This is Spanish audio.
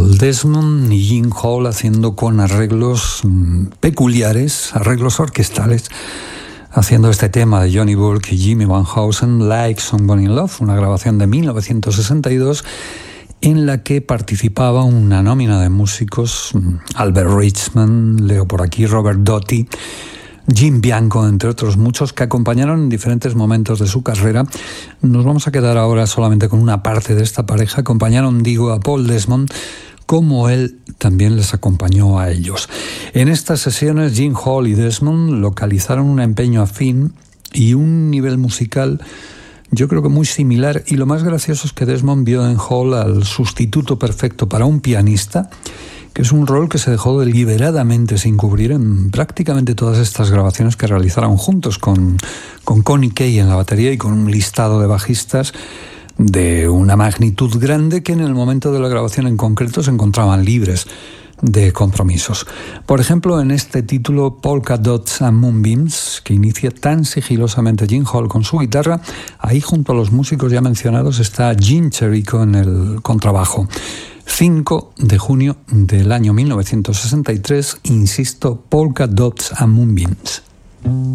Paul Desmond y Gene Hall haciendo con arreglos peculiares, arreglos orquestales, haciendo este tema de Johnny Burke y Jimmy Van Heusen, Like Someone in Love, una grabación de 1962 en la que participaba una nómina de músicos, Albert Richman, leo por aquí, Robert Doty, Jim Bianco, entre otros muchos, que acompañaron en diferentes momentos de su carrera. Nos vamos a quedar ahora solamente con una parte de esta pareja. Acompañaron, digo, a Paul Desmond, como él también les acompañó a ellos. En estas sesiones, Gene Hall y Desmond localizaron un empeño afín y un nivel musical, yo creo que muy similar, y lo más gracioso es que Desmond vio en Hall al sustituto perfecto para un pianista, que es un rol que se dejó deliberadamente sin cubrir en prácticamente todas estas grabaciones que realizaron juntos, con Connie Kay en la batería y con un listado de bajistas de una magnitud grande que en el momento de la grabación en concreto se encontraban libres de compromisos. Por ejemplo, en este título Polka Dots and Moonbeams, que inicia tan sigilosamente Gene Hall con su guitarra, ahí junto a los músicos ya mencionados está Gene Cherico en el contrabajo. 5 de junio del año 1963, insisto, Polka Dots and Moonbeams.